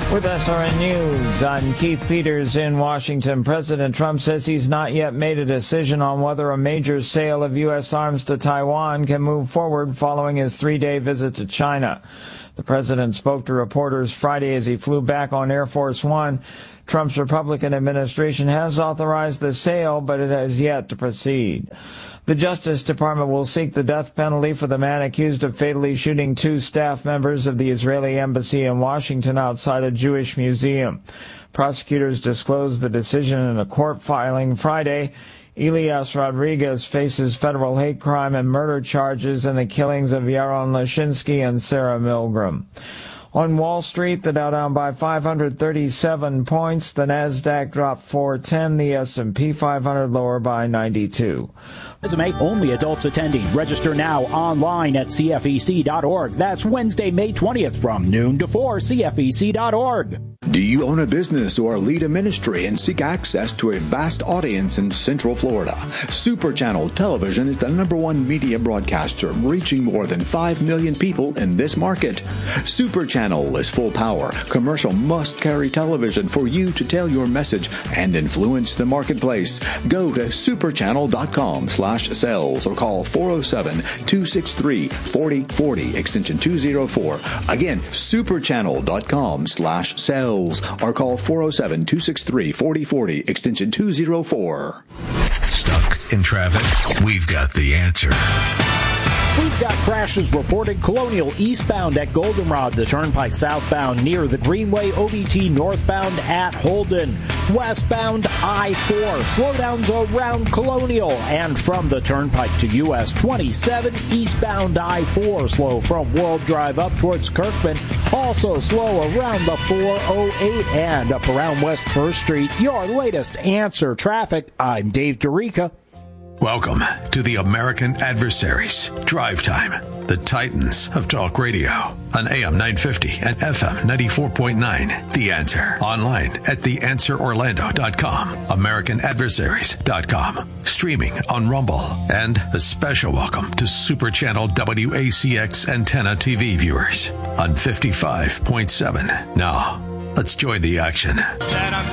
With SRN News, I'm Keith Peters in Washington. President Trump says he's not yet made a decision on whether a major sale of U.S. arms to Taiwan can move forward following his 3-day visit to China. The president spoke to reporters Friday as he flew back on Air Force One. Trump's Republican administration has authorized the sale, but it has yet to proceed. The Justice Department will seek the death penalty for the man accused of fatally shooting 2 staff members of the Israeli embassy in Washington outside a Jewish museum. Prosecutors disclosed the decision in a court filing Friday. Elias Rodriguez faces federal hate crime and murder charges in the killings of Yaron Lashinsky and Sarah Milgram. On Wall Street, the Dow down by 537 points. The Nasdaq dropped 410. The S&P 500 lower by 92. Resume only adults attending. Register now online at CFEC.org. That's Wednesday, May 20th from noon to 4, CFEC.org. Do you own a business or lead a ministry and seek access to a vast audience in Central Florida? Super Channel Television is the #1 media broadcaster, reaching more than 5 million people in this market. Super Channel is full power, commercial must-carry television for you to tell your message and influence the marketplace. Go to superchannel.com/sales or call 407-263-4040, extension 204. Again, superchannel.com/sales. Or call 407-263-4040, extension 204. Stuck in traffic? We've got the answer. We've got crashes reported Colonial eastbound at Goldenrod, the Turnpike southbound near the Greenway, OBT northbound at Holden. Westbound I-4, slowdowns around Colonial, and from the Turnpike to US 27, eastbound I-4, slow from World Drive up towards Kirkman. Also slow around the 408 and up around West 1st Street. Your latest Answer Traffic. I'm Dave DeRica. Welcome to the American Adversaries Drive Time, the Titans of Talk Radio on AM 950 and FM 94.9. The Answer. Online at theanswerorlando.com, americanadversaries.com, streaming on Rumble, and a special welcome to Super Channel WACX antenna TV viewers on 55.7. Now, let's join the action.